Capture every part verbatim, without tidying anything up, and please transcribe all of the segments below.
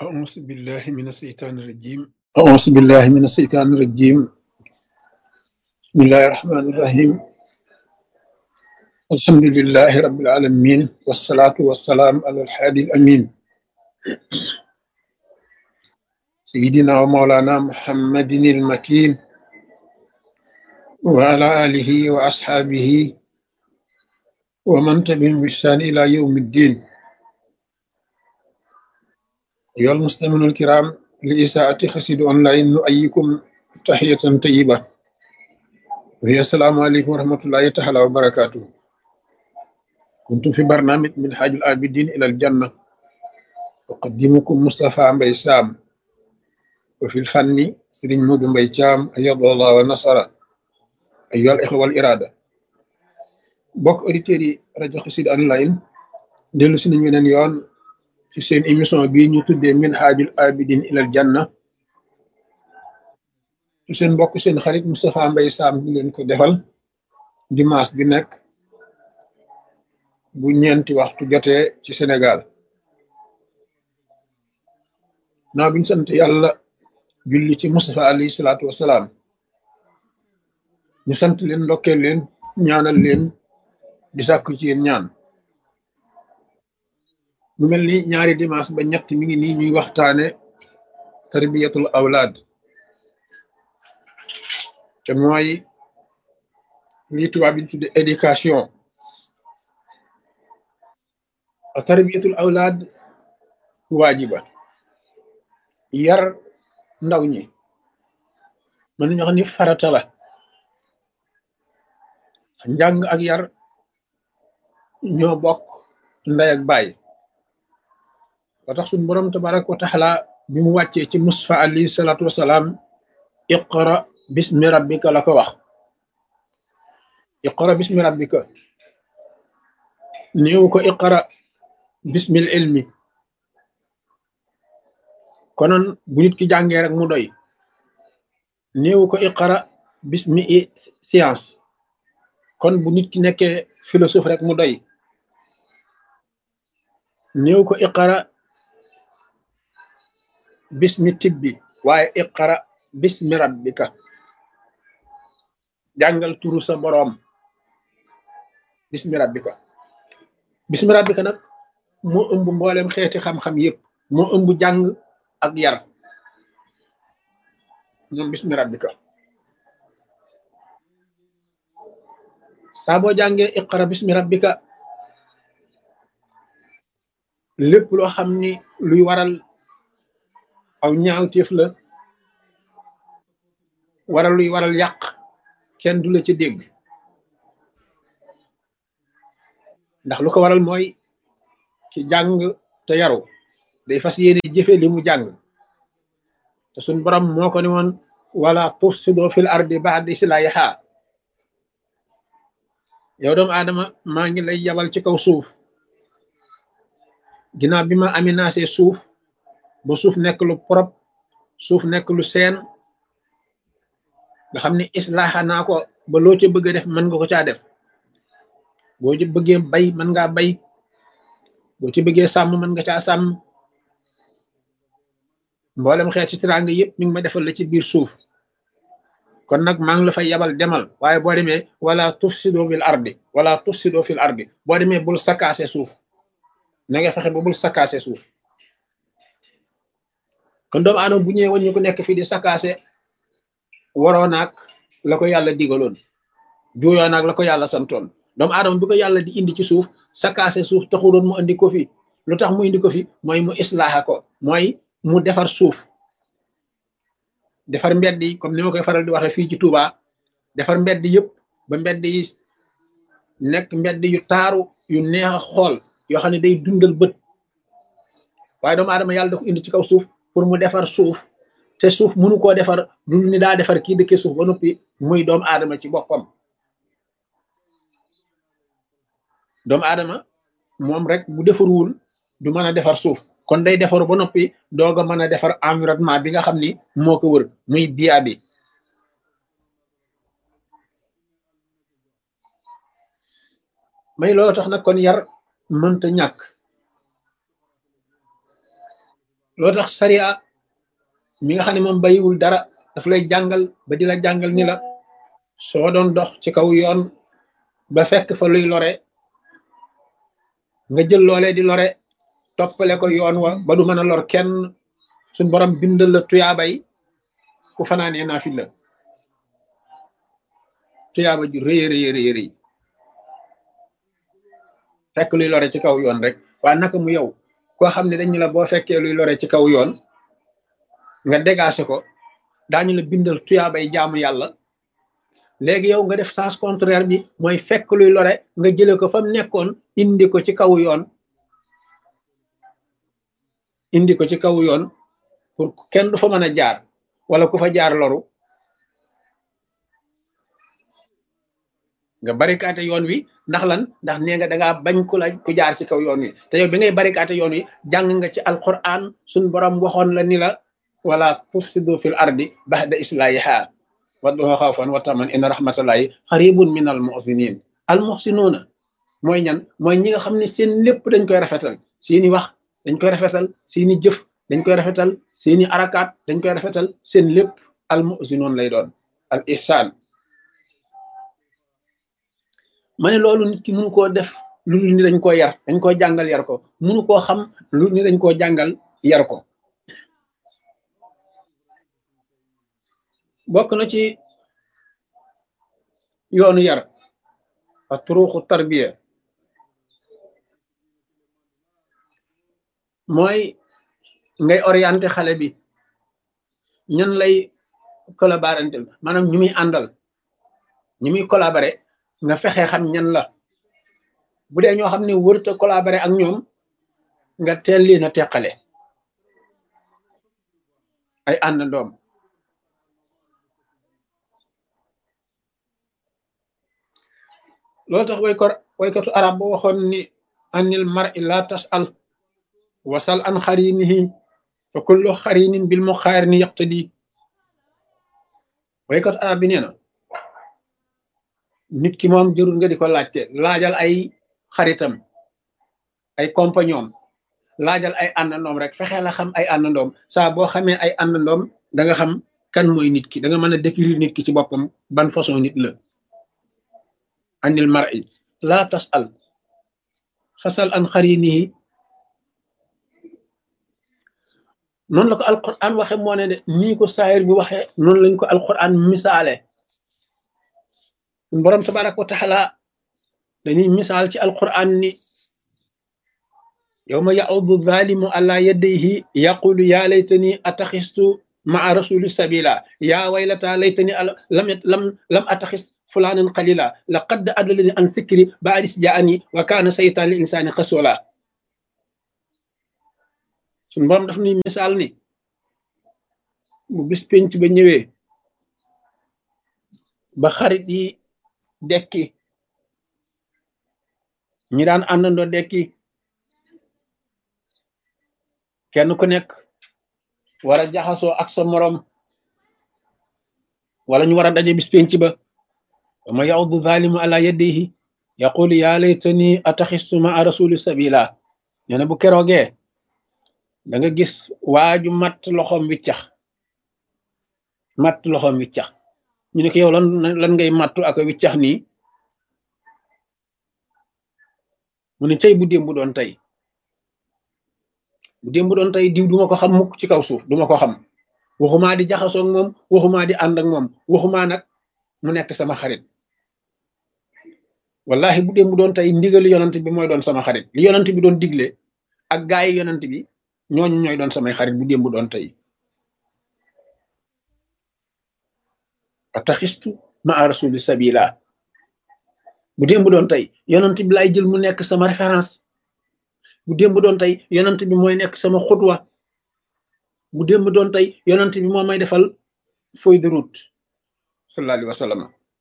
أعوذ بالله من الشيطان الرجيم أعوذ بالله من الشيطان الرجيم بسم الله الرحمن الرحيم الحمد لله رب العالمين والصلاة والسلام على الحادي الأمين سيدنا ومولانا محمد المكين وعلى آله وأصحابه ومن تبعهم بإحسان إلى يوم الدين. أيها المستمعون الكرام، لإذاعة قصيدة أونلاين نؤيكم تحية طيبة وهي السلام عليكم ورحمة الله تعالى وبركاته. كنتم في برنامج من حاج العابدين إلى الجنة، أقدمكم مصطفى مبي سام، وفي الفن سرين مود مبي جام أيض الله ونصر. أيها الإخوة والإرادة، بوك أوديتيري راديو قصيدة أونلاين ديلو سي نين يون ci seen émission bii ñu tuddee min haajul abidin ilal janna ci seen mbokk seen xarit Moustapha Mbaye Sam di leen ko defal dimanche bi nekk bu ñeenti waxtu jotee ci Sénégal. naa biñ sant yàlla julli ci Moustapha alayhi salaatu wasalaam, ñu sant leen ndokkeel leen ñaanal leen di sàkku ci yéen ñaan. mu mel ni ñaari dimanche ba ñett mi ngi nii ñuy waxtaane tarbiyatul awlaad, te mooy lii tubaab bi tudde éducation. a tarbiyatul awlaad waajiba, yar ndaw ñi mën nañu wax ni farata la. njàng ak yar ñoo bokk ndey ak baay. ba tax suñu borom tabaraka wa taala bi mu wàccee ci Mustafa alayhi salaatu wasalaam, iqra bismi rabbika la ko wax. iqra bismi rabbika néew ko iqra bismil ilmi. konoon bu nit ki jàngee rek mu doy. néew ko iqra bismi i science, kon bu nit ki nekkee philosophe rek mu doy. néew ko iqra bismi tibbi, waaye iqra bismi rabbika, jàngal turu sa boroom. bismi rabbika bismi rabbika nag moo ëmb mboolem xeeti xam-xam yépp, moo ëmb jàng ak yar. ñoom bismi rabbika saa boo jàngee iqra bismi rabbika, lépp loo xam ni luy waral aw ñaawteef la, waral luy waral yàq, kenn du la ci dégg. ndax lu ko waral mooy ci jàng te yaru day fas yéene jëfe li mu jàng. te suñ borom moo ko ne woon wala tufsido fil ardi ba'da islahiha. yow doomu aadama maa ngi lay yabal ci kaw suuf ginnaaw bi ma aménagé suuf ba suuf nekk lu propre, suuf nekk lu seen, nga xam ne islaaxa naa ko ba loo ca bëgg a def mën nga ko caa def. boo ci bëggee bay mën ngaa bay, boo ci bëggee sàmm mën nga caa sàmm. mboolem xeet ci teraanga yëpp mi ngi ma defal la ci biir suuf. kon nag maa ngi la fay yabal demal, waaye boo demee wala tufsido fil ardi wala tufsido fil ardi, boo demee bul sakkaase suuf. na nga fexe ba bul sakkaase suuf. kon doomu aadama bu ñëwee woon ñu ko nekk fii di sakkaase, waroo naag la ko yàlla digaloon, juuyoo naag la ko yàlla santoon. doomu aadama bi ko yàlla di indi ci suuf, sakkaase suuf taxuloon mu indi ko fi. lu tax mu indi ko fi mooy mu islaaxa ko, mooy mu defar suuf, defar mbedd yi comme ni ma koy faral di waxee fii ci Touba. defar mbedd yëpp ba mbedd yi nekk mbedd yu taaru yu neex a xool, yoo xam ne day dundal bët. waaye doomu aadama yàlla da ko indi ci kaw suuf pour mu defar suuf, te suuf mënu koo defar lu ni daa defar kii dëkkee suuf ba noppi muy doomu aadama ci boppam. doomu aadama moom rek bu defarwul du mën a defar suuf, kon day defaru ba noppi doog a mën a defar environnement bi nga xam ni moo ko wër muy biya bi. may loolu tax nag kon yar mënta ñàkk. loo tax sariya mi nga xam ne moom bayiwul dara daf lay jàngal ba di la jàngal ni la soo doon dox ci kaw yoon ba fekk fa luy lore nga jël loolee di lore toppale ko yoon wa ba du mën a lor kenn suñ borom bindal la tuyaabay ku fanaanee naafil la tuyaaba ju rëy rëy rëy rëy fekk luy lore ci kaw yoon rek waaye naka mu yow koo xam ne dañu la boo fekkee luy lore ci kaw yoon nga dégagé ko daañu la bindal tuyaabay jaamu yàlla léegi yow nga def sens contraire bi mooy fekk luy lore nga jële ko fa mu nekkoon indi ko ci kaw yoon indi ko ci kaw yoon pour kenn du fa mën a jaar wala ku fa jaar loru nga barikaate yoon wi ndax lan ndax nee nga dangaa bañ ku la ku jaar ci kaw yoon wi te yow bi ngay barikaate yoon wi jàng nga ci alquran suñ borom waxoon la ni la wala tufsidu fil ardi ba'da islahiha wadduha xawfan wa taman inna rahmatallahi xaribun min al muhsinin al muhsinuuna mooy ñan mooy ñi nga xam ne seen lépp dañ koy rafetal seeni wax dañ koy rafetal seeni jëf dañ koy rafetal seeni arakaat dañ koy rafetal seen lépp al muhsinuun lay doon al ihsaan ma ne loolu nit ki mënu koo def lu ni dañ koo yar dañ koo jàngal yar ko mënu koo xam lu ni dañ koo jàngal yar ko bokk na ci yoonu yar ak turuuxu tarbiya mooy ngay orienté xale bi ñan lay collaborantel maanaam ñu muy àndal ñu muy collaboré nga fexe xam ñan la bu dee ñoo xam ne wërta collaboré ak ñoom nga teel leen a teqale ay àndandoom loolu tax wayko waykatu arab ba waxoon ni anil mar'i la tas'al wasal an xarinihi fa kullu xarinin bil muqaarini yaqtadi waykatu arab bi nee na nit ki moom jërul nga di ko laajte laajal ay xaritam ay compagnon laajal ay àndandoom rek fexe la xam ay àndandoom saa boo xamee ay àndandoom da nga xam kan mooy nit ki da nga mën a décrire nit ki ci boppam ban façon nit la anil mar'i la tas'al fasal an xarinihi noonu la ko alquran waxe moo ne de nii ko saayir bi waxe noonu lañ ko alquran misaale borom tabaraka wa taala dañuy misaal ci alquran ni yawma ya'udu zalimu ala yadayhi yaqulu ya laytani ataxistu maa rasuli sabila ya waylata laytani lam lam lam ataxis fulanan qalila laqad adallani an sikri ba'dis ja'ani wa kana saytan lil insani khasula sun borom daf ni misaal ni bu bis penc ba ñëwee ba xarit yi dekki ñi daan àndandoo dekki kenn ku nekk war a jaxasoo ak sa morom wala ñu war a daje bis penc ba wama ya'udu zalimu ala yadihi yaqulu ya laytani ataxistu ma'a rasuli sabila nee na bu keroogee da nga gis waaju matt loxoom wiccax matt loxoom wiccax ñu ne ko yow lan lan ngay mattu ak wiccax nii mu ne tey bu démb doon tey bu démb doon tey diw duma ko xam mukk ci kaw suuf duma ko xam waxumaa di jaxasoo ak moom waxumaa di ànd ak moom waxumaa nag mu nekk sama xarit wallahi bu démb doon tey ndigali yonant bi mooy doon sama xarit li yonant bi doon digle ak gaay yi yonant bi ñooñu ñooy doon samay xarit bu démb doon tey ataxistu ma'a rasuli sabila bu démb doon tey yonant bi laay jël mu nekk sama référence bu démb doon tey yonant bi mooy nekk sama xutwa bu démb doon tey yonant bi moo may defal feuille de route sallallahu alayhi wa sallam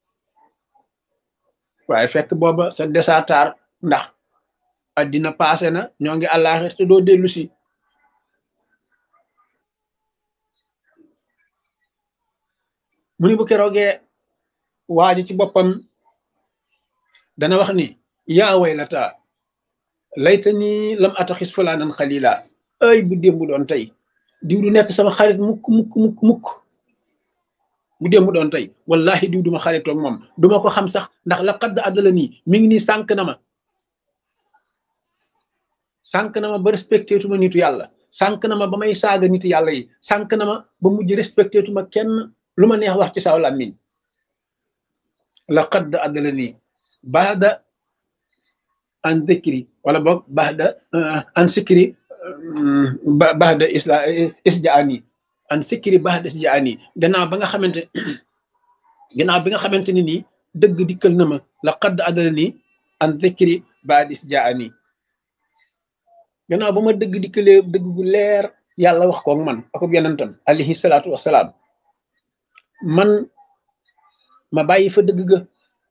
waaye fekk booba sa desatar ndax addina passé na ñoo ngi àllaaxir te doo dellu si mu ni bu keroogee waaji ci boppam dana wax ni yaa waylata laytani lam ataxis fulaanan xalila ay bu démb doon tey diw du nekk sama xarit mukk mukk mukk mukk bu démb doon tey wallahi diw duma xaritoog moom duma ko xam sax ndax la xadd àddala nii mi ngi nii sànq na ma sànq na ma ba respecté tuma nitu yàlla sànq na ma ba may saaga nitu yàlla yi sànq na ma ba mujj respecté tuma kenn lu ma neex wax ci saw làmmiñ la xadd àddala nii baada an dikri wala boog baada an sikri baada isla isjaani an sikri baada isjaani gannaaw ba nga xamante gannaaw bi nga xamante ni nii dëgg dikkal na ma la xadd àddala nii an dikri baada isjaani gannaaw ba ma dëgg dikkalee dëgg gu leer yàlla wax koog man akub yonentam alayhi salaatu wasalaam man ma bàyyi fa dëgg ga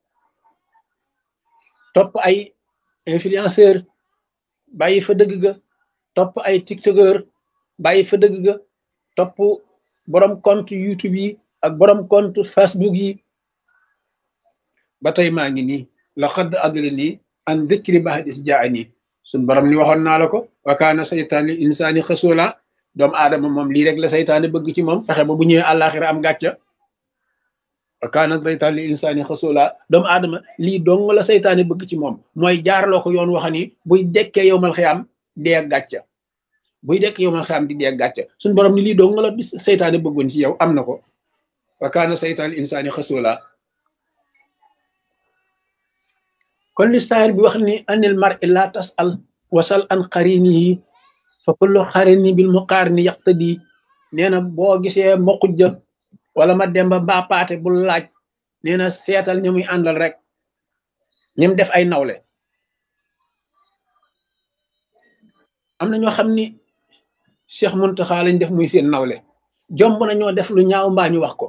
topp ay influenceur bàyyi fa dëgg ga topp ay tiktokeur bàyyi fa dëgg ga topp borom compte youtube yi ak borom compte facebook yi ba tey maa ngi nii la xadd àddala nii an dikri ba'da iz jaa'ani suñ borom ni waxoon naa la ko wa kaana saytaan lil insaani xasula doomu aadama moom lii rek la saytaane bëgg ci moom fexe ba bu ñëwee àllaaxira am gàcca wa kaana saytaan lil insaani xasula doomu aadama lii dong la saytaane bëgg ci moom mooy jaarloo ko yoon waxa ni buy dekkee yowmal xiyaam dee gàcca buy dekk yowmal xiyaam di dee gàcca suñ borom ni lii dong la saytaane bëggoon ci yow am na ko wa kaana saytaan lil insaani xasula kon li saahir bi wax ni anil mar'i la tasal wasal an qarinihi fa kullu qarini bil muqarini yaqtadi nee na boo gisee ma xujja wala ma demba ba paate bul laaj nee na seetal ña muy àndal rek ñim def ay nawle am na ñoo xam ni Cheikh Muntaxa lañ def muy seen nawle jomb na ñoo def lu ñaaw mbaa ñu wax ko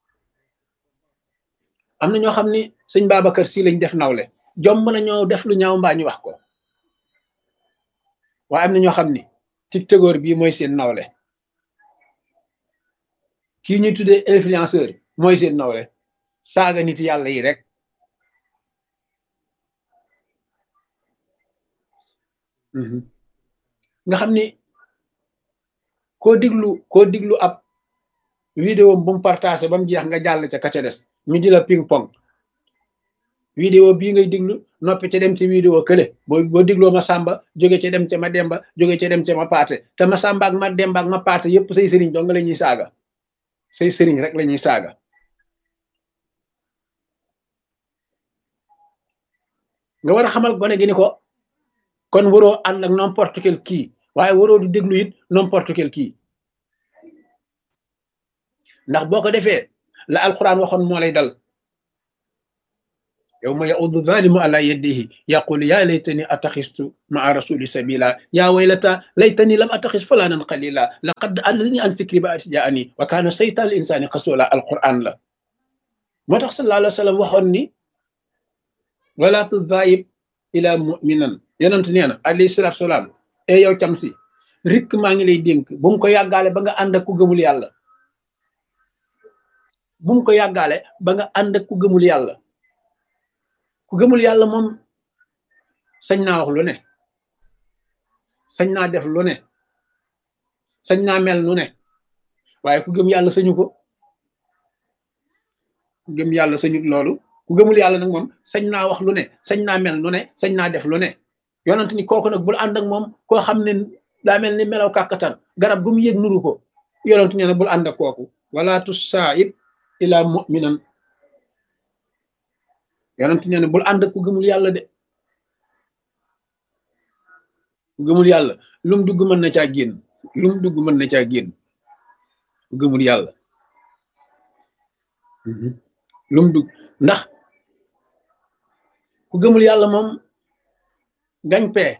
am na ñoo xam ni sëñ Babacar Si lañ def nawle jomb na ñoo def lu ñaaw mbaa ñu wax ko waaye am na ñoo xam ni tiktokeur bii mooy seen nawle kii ñuy tuddee influenceur mooy seen nawle saaga nit yàlla yi rek nga xam ni koo diglu koo diglu ab vidéo bu mu partagé ba mu jeex nga jàll ca ka ca des ñu di la ping pong vidéo bii ngay diglu noppi ca dem ci vidéo kële boo boo digloo ma sàmba jóge ca dem ca ma demba jóge ca dem ca ma paate te ma sàmba ak ma demba ak ma paate yépp say sëriñ dong la ñuy saaga say sëriñ rek la ñuy saaga nga war a xamal gone gi ni ko kon waroo ànd ak n'importe quel kii waaye waroo di déglu it n'importe quel kii ndax boo ko defee la alquran waxoon moo lay dal yawma ya'uddu zalimu ala yadihi yaqulu ya laytani attaxistu ma'a rasuli sabila ya waylata laytani lam attaxis fulanan qalila laqad adallani an zikri ba'da iz ja'ani wa kana saytanu lil insani xasula alquran la moo tax sallallahu alayhi wa sallam waxoon ni wala tudayib ila muminan yonent nee na alayhi salatu salaam e yow cam si rikk maa ngi lay dénk bu mu ko yàggaale ba nga ànd ak ku gëmul yàlla bu mu ko yàggaale ba nga ànd ak ku gëmul yàlla ku gëmul yàlla moom sañ naa wax lu ne sañ naa def lu ne sañ naa mel nu ne waaye ku gëm yàlla sañu ko ku gëm yàlla sañut loolu ku gëmul yàlla nag moom sañ naa wax lu ne sañ naa mel nu ne sañ naa def lu ne yonent ni kooku nag bul ànd ak moom koo xam ne daa mel ni melaw kàkkatar garab gu mu yëg nuru ko yonent nee na bul ànd ak kooku wala tusaib ila muminan yonent nee na bul ànd ak ku gëmul yàlla de ku gëmul yàlla lum dugg mën na caa génn lum dugg mën na caa génn ku gëmul yàlla lum dugg ndax ku gëmul yàlla moom gañ pee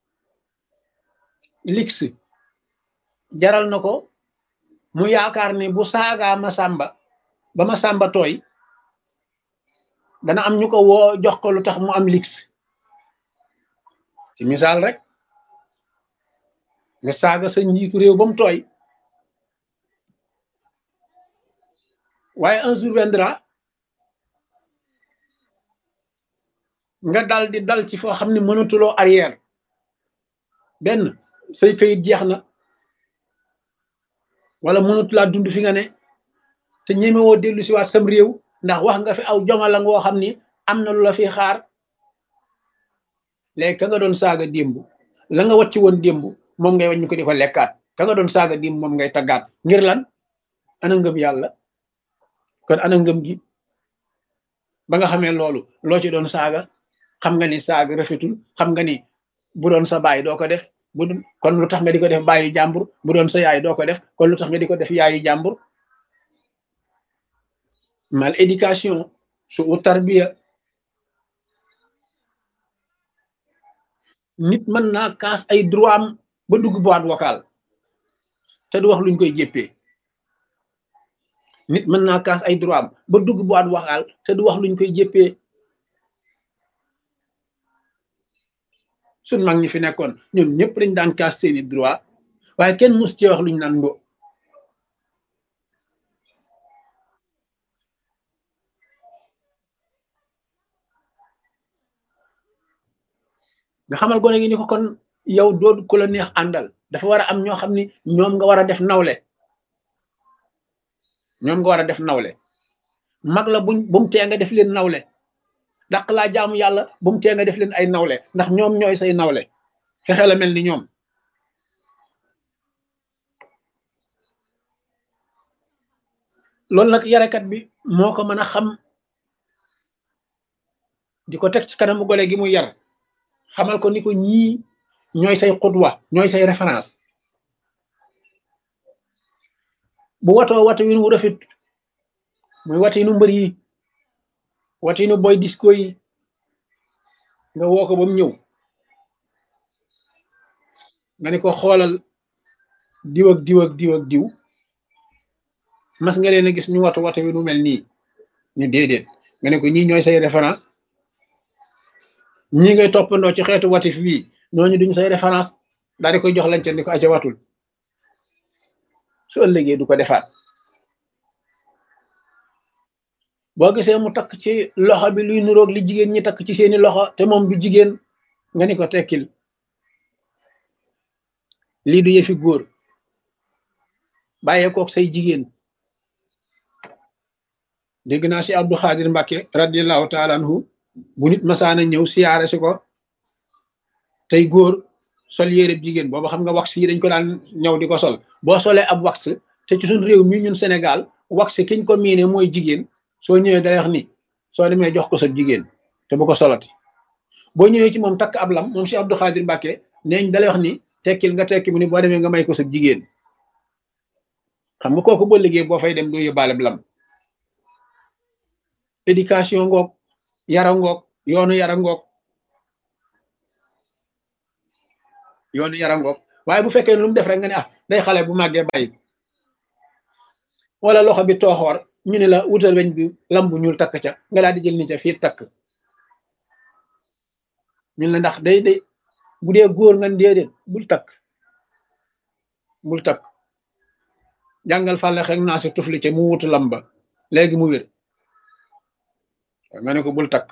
lix jaral na ko mu yaakaar ni bu saagaa ma sàmba ba ma sàmba tooy dana am ñu ko woo jox ko lu tax mu am lix ci misaal rek nga saaga sa njiitu réew ba mu tooy waaye un jour viendra nga dal di dal ci foo xam ne mënatuloo arrière benn say kayit jeex na wala mënut laa dund fi nga ne te ñemewoo dellu si waat sam réew ndax wax nga fi aw jongala ngoo xam ni am na lu la fi xaar. léegi ka nga doon saaga démb la nga wàcc woon démb moom ngay wañ ko di ko lekkaat ka nga doon saaga démb moom ngay taggaat ngir lan ana ngëm yàlla. kon ana ngëm gi ba nga xamee loolu loo ci doon saaga xam nga ni saaga rafetul, xam nga ni bu doon sa baay doo ko def bu kon lu tax nga di ko def baayu jàmbur, bu doon sa yaay doo ko def kon lu tax nga di ko def yaayu jàmbur. mal éducation su u tarbiya. nit mën naa kaas ay droit am ba dugg boîte vocale te du wax luñ koy jéppee. nit mën naa kaas ay droit am ba dugg boîte vocale te du wax luñ koy jéppee. suñ mag ñi fi nekkoon ñoom ñëpp dañ daan kaas seeni droit waaye kenn mus ci wax luñ naan ndo. nga xamal gone gi ni ko kon yow doo ku la neex àndal, dafa war a am ñoo xam ni ñoom nga war a def nawle. ñoom nga war a def nawle mag la buñ bu mu tee nga def leen nawle, dàq laa jaamu yàlla bu mu tee nga def leen ay nawle ndax ñoom ñooy say nawle, fexe la mel ni ñoom. loolu nag yarekat bi moo ko mën a xam di ko teg ci kanamu gone gi muy yar, xamal ko ni ko ñii ñooy say xutwa ñooy say référence. bu watoo watu wi nu rafet muy watu nu mbër yi, watu nu boy disco yi, nga woo ko ba mu ñëw nga ni ko xoolal diw ak diw ak diw ak diw mas nga leen a gis ñu watu watu wi nu mel nii ñu déedéet, nga ne ko ñii ñooy say référence. ñii ngay toppandoo ci xeetu watif bii ñooñu duñ say référence, daal di koy jox lañ ca ni ko aja watul, su ëllëgee du ko defaat. boo gisee mu takk ci loxo bi luy nuroog li jigéen ñi takk ci seeni loxo te moom du jigéen, nga ni ko tekkil, lii du yëfi góor, bàyyee kook say jigéen. dégg naa si Abdou Khadir Mbacke radiallahu taala anhu bu nit masaana ñëw siyaare si ko tey góor sol yéereb jigéen, booba xam nga wax yi dañ ko daan ñëw di ko sol. boo solee ab wax te ci suñ réew mi ñun Sénégal wax kiñ ko miine mooy jigéen, soo ñëwee day wax ni soo demee jox ko sa jigéen te bu ko solati. boo ñëwee ci moom takk ab lam, moom si Abdou Khadir Mbacke neeñ dalay wax ni tekkil nga tekki mu ni boo demee nga may ko sa jigéen. xam nga kooku boo liggéey boo fay dem doo yóbbaale lam. éducation ngoog, yara ngoog, yoonu yara ngoog, yoonu yara ngoog. waaye bu fekkee lu mu def rek nga ne ah day xale bu màggee bàyyi, wala loxo bi tooxoor ñu ne la wutal weñ bi lam bu ñuul takk ca, nga daal di jël ni ca fii takk. ñun la ndax day day bu dee góor nga déedéet bul takk, bul takk, jàngal fàlle xek naa si tufli ca mu wutu lam ba léegi mu wér, nga ne ko bul takk.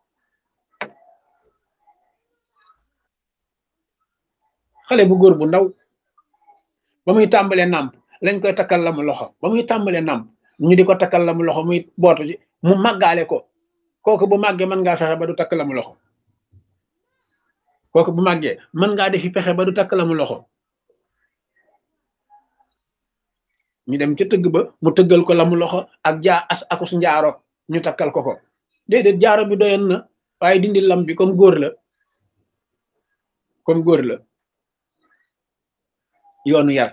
xale bu góor bu ndaw ba muy tàmbalee nàmp lañ koy takkal la mu loxo, ba muy tàmbalee nàmp ñu di ko takkal la mu loxo muy bootu ci mu màggaale ko. kooku bu màggee mën ngaa fexe ba du takk la mu loxo, kooku bu màggee mën ngaa defi pexe ba du takk la mu loxo. ñu dem ca tëgg ba mu tëggal ko la mu loxo ak jaa as akus njaaro ñu takkal ko ko. déedéet jaaro bi doyoon na waaye dindi lam bi comme góor la, comme góor la. yoonu yar.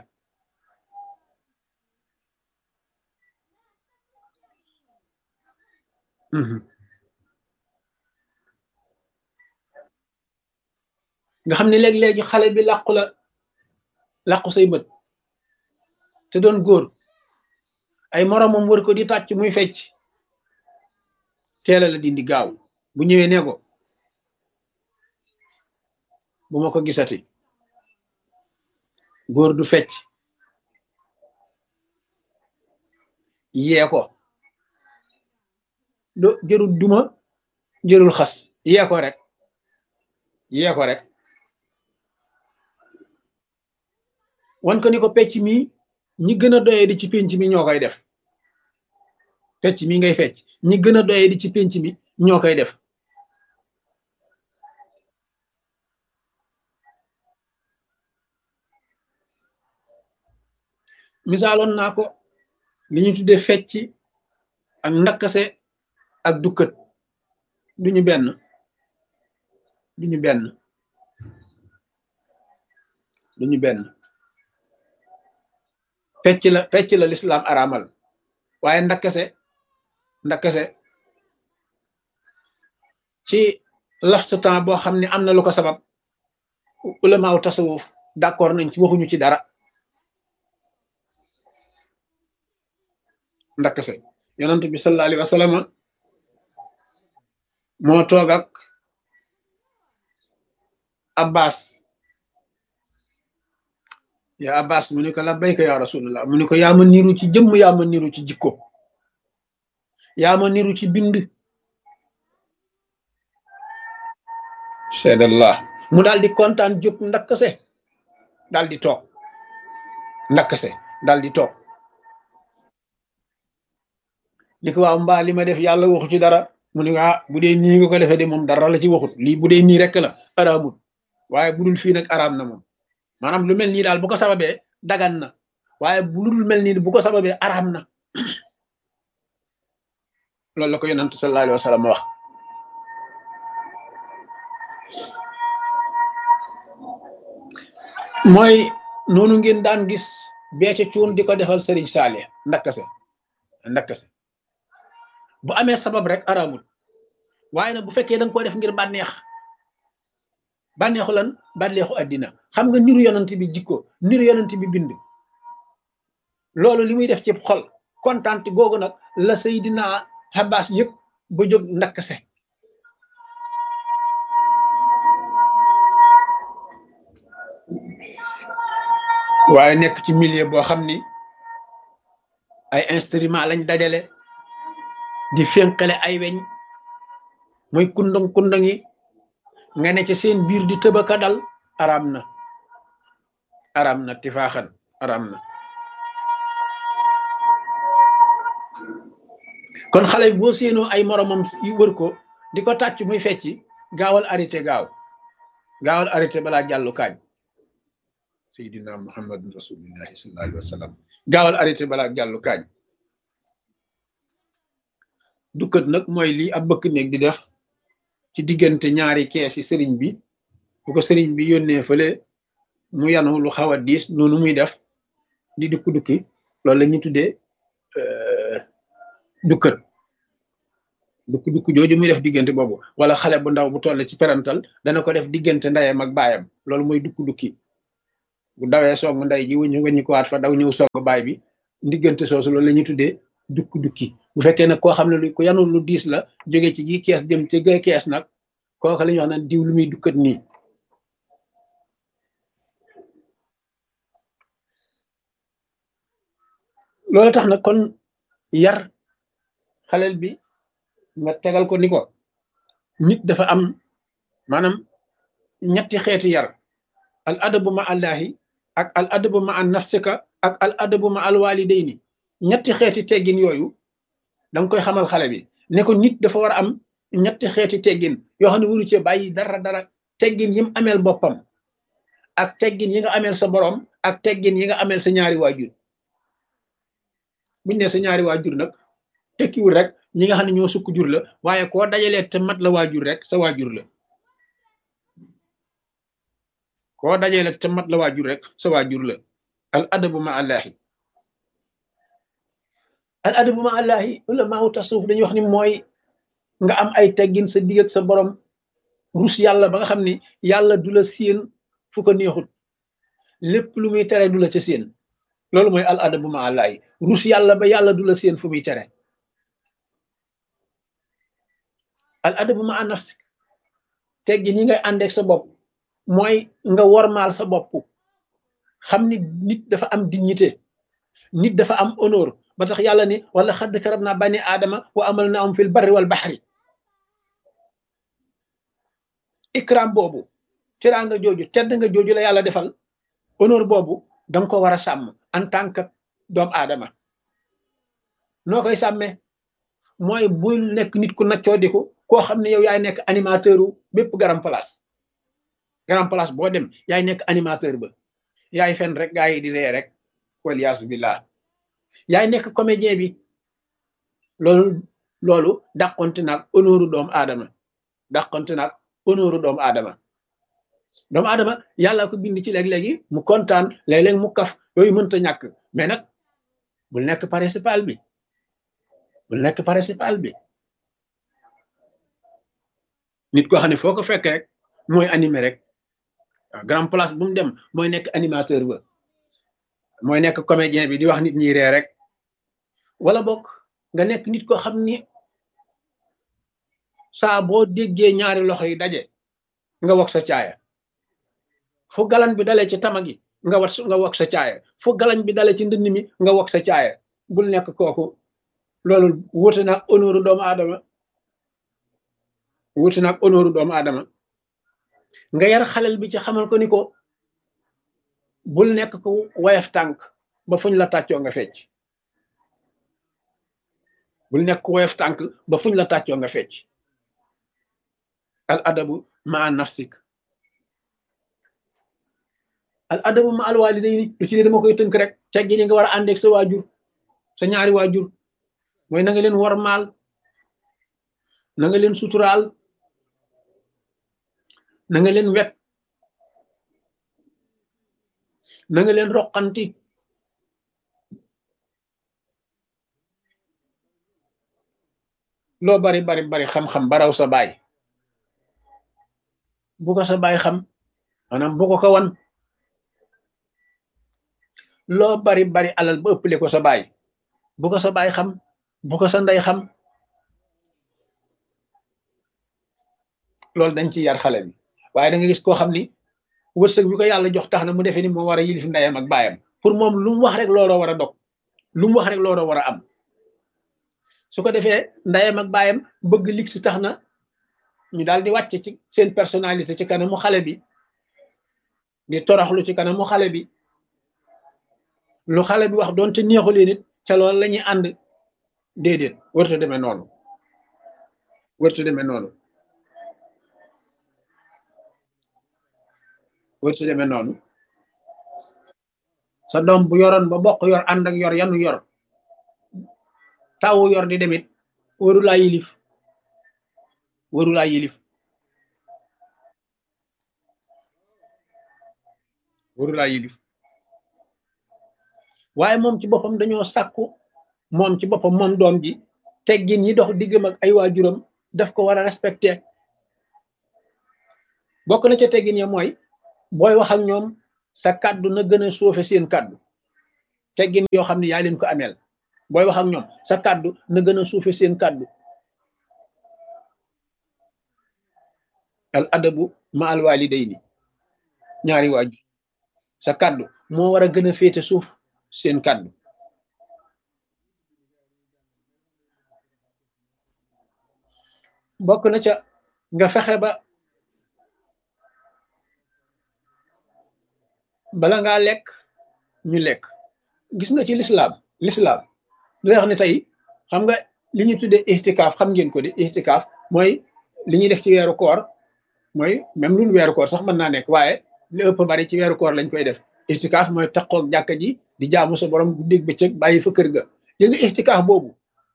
nga xam ne léeg-léegi xale bi làqu la làqu say bët te doon góor, ay moromam wër ko di tàcc muy fecc, teela la dindi gaaw. bu ñëwee nee ko bu ma ko gisati, góor du fecc, yee ko do jërul duma jërul xas, yee ko rek, yee ko rek wan ko ni ko pecc mii ñi gën a doyee di ci pénc mi ñoo koy def fecc mi ngay fecc ñi gën a doyee di ci pénc mi ñoo koy def misaaloon naa ko li ñu tuddee fecc ak ndakkase ak dukkat duñu benn duñu benn duñu benn fecc la fecc la lislaam araamal waaye ndakkase ndakkase ci laf sa temps boo xam ne am na lu ko sabab ulamaaw tasawuf d'accord nañ ci waxuñu ci dara ndakkase yonent bi sallallahu alayhi wa sallam moo toog ak abbas ya abbas mu ne ko labbayka ya rasulullah mu ne ko yaa ma niru ci jëmm yaa ma niru ci jikko yaa ma niru ci bind seedallah mu daal di kontaan jóg ndakkase daal di toog ndakkase daal di toog ni ko waaw mbaa li ma def yàlla waxu ci dara mu ne ah bu dee nii nga ko defee de moom dara la ci waxut lii bu dee nii rek la araamut waaye bu dul fii nag araam na moom maanaam lu mel nii daal bu ko sababee dagan na waaye bu dul mel nii bu ko sababee araam na loolu la ko yonent sallallahu alayhi wa sallam wax mooy noonu ngeen daan gis beece cuun di ko defal sëriñ Saalih ndakkase ndakkase bu amee sabab rek araamul waaye nag bu fekkee da nga ko def ngir bànneex bànneexu lan bànneexu àddina xam nga niru yonent bi jikko niru yonent bi bind loolu li muy def ci xol kontaan googu nag la Seydina Abbas yëpp ba jóg ndakkase waaye nekk ci milieu boo xam ni ay instrument lañ dajale di fénqale ay weñ muy kundang kundang yi nga ne ci seen biir di tëbaka dal araam na araam na tifaaxan araam na kon xale bi boo séenoo ay moromam yu wër ko di ko tàcc muy fecci gaawal arrêté gaaw gaawal arrêté balaa jàllu kaañ seydina muhammadun rasulillahi sallallahu alayhi wa sallam gaawal arrêté balaa jàllu kaañ dukkat nag mooy lii ab bëkk néeg di def ci diggante ñaari kees yi sëriñ bi bu ko sëriñ bi yónnee fële mu yanu lu xaw a diis noonu muy def di dukk dukki loolu la ñu tuddee dukkat dukk dukk jooju muy def diggante boobu wala xale bu ndaw bu toll ci perantal dana ko def diggante ndeyam ak baayam loolu mooy dukk dukki bu dawee song ndey ji wëñu wëñu ko waat fa daw ñëw song baay bi diggante soosu loolu la ñuy tuddee dukk dukki bu fekkee nag koo xam ne lu ko yanul lu diis la jóge ci gi kees jëm ci gay kees nag kooku la ñuy wax naan diw lu muy dukkat nii loolu tax nag kon yar xaleel bi nga tegal ko ni ko nit dafa am maanaam ñetti xeeti yar al adabu ma allahi ak al adabu ma an nafsika ak al adabu ma al walidayni ñetti xeeti teggin yooyu danga koy xamal xale bi ne ko nit dafa war a am ñetti xeeti teggin yoo xam ne waru cee bàyyi dara dara teggin yi mu ameel boppam ak teggin yi nga ameel sa borom ak teggin yi nga ameel sa ñaari waajur buñ ne sa ñaari waajur nag tekkiwul rek ñi nga xam ne ñoo sukk jur la waaye koo dajalee te mat la waajur rek sa waajur la koo dajalee te mat la waajur rek sa waajur la al adabu ma allahi al adabu ma allahi ulamaaw tasawuf dañuy wax ni mooy nga am ay teggin sa digg ak sa borom rus yàlla ba nga xam ni yàlla du la séen fu ko neexut lépp lu muy tere du la ca séen loolu mooy al adabu ma allahi rus yàlla ba yàlla du la séen fu muy tere al adabu ma nafsik teggin yi ngay àndeek sa bopp mooy nga wormaal sa bopp xam ni nit dafa am dignité nit dafa am honneur ba tax yàlla ni wala xadd karab naa bani aadama wa amal na am fil barri wal baxri ikram boobu teraanga jooju tedd nga jooju la yàlla defal honneur boobu danga ko war a sàmm en tant que doomu aadama noo koy sàmmee mooy bul nekk nit ku naccoo diku koo xam ne yow yaay nekk animateur u bépp garam place garam place boo dem yaay nekk animateur ba yaay fen rek gaa yi di ree rek waliyaasu billah yaay nekk comédien bi loolu loolu dàqonte naag honoru doomu aadama dàqonte naag honoru doomu aadama doomu aadama yàlla ko bind ci léeg-léegi mu kontaan léeg-léeg mu kaf yooyu mënta ñàkk mais nag bul nekk principal bi bul nekk principal bi nit koo xam ne foo ko fekk rek mooy animé rek waaw grand place bu mu dem mooy nekk animateur ba mooy nekk comédien bi di wax nit ñi ree rek wala bokk nga nekk nit koo xam ni saa boo déggee ñaari loxo yi daje nga wax sa caaya fu galan bi dalee ci tama gi nga wat nga wax sa caaya fu galan bi dalee ci ndënd mi nga wax sa caaya bul nekk kooku loolu wuute naag honneur doomu aadama wuute naag honneur doomu aadama nga yar xalel bi ci xamal ko ni ko bul nekk ko wayaf tànk ba fuñ la tàccoo nga fecc bul nekk ko wayaf tànk ba fuñ la tàccoo nga fecc al adabu ma nafsik al adabu ma al walidayni lu ci ne dama koy tënk rek teggi ni nga war a àndeeg sa waajur sa ñaari waajur mooy na nga leen wormaal na nga leen suturaal na nga leen wet na nga leen roqanti loo bari bari bari xam-xam baraw sa baay bu ko sa baay xam maanaam bu ko ko wan loo bari bari alal ba ëppale ko sa baay bu ko sa baay xam bu ko sa ndey xam loolu dañ ci yar xale bi waaye da nga gis koo xam ni wërsëg bi ko yàlla jox tax na mu defee ni moo war a yilif ndeyam ak baayam pour moom lu mu wax rek looloo war a dog lu mu wax rek looloo war a am su ko defee ndeyam ak baayam bëgg lig si tax na ñu daal di wàcce ci seen personnalité ci kanamu xale bi di toroxlu ci kanamu xale bi lu xale bi wax doonte neexulee nit ca loolu la ñuy ànd déedéet wërta demee noonu wërta demee noonu wërta demee noonu sa doom bu yoroon ba bokk yor ànd ak yor yanu yor tawu yor di demit warulaa yilif warulaa yilif warulaa yilif waaye moom ci boppam dañoo sàkku moom ci boppam moom doom ji teggin yi dox diggam ak ay waajuram daf ko war a respecté bokk na ca teggin ya mooy booy wax ak ñoom sa kàddu na gën a suufe seen kàddu teggin yoo xam ne yaa leen ko ameel booy wax ak ñoom sa kàddu na gën a suufe seen kàddu al adabu ma al walidayni ñaari waajur sa kàddu moo war a gën a féete suuf seen kàddu bokk na ca nga fexe ba bala ngaa lekk ñu lekk gis nga ci lislaam lislaam lay wax ne tey xam nga li ñu tuddee ixtikaaf xam ngeen ko di ixtikaaf mooy li ñuy def ci weeru koor mooy même lu weeru koor sax mën naa nekk waaye li ëpp bari ci weeru koor lañ koy def ixtikaaf mooy taqoog jàkka ji di jaamu sa borom guddeeg bëccëg bàyyi fa kër ga yé nga ixtikaaf boobu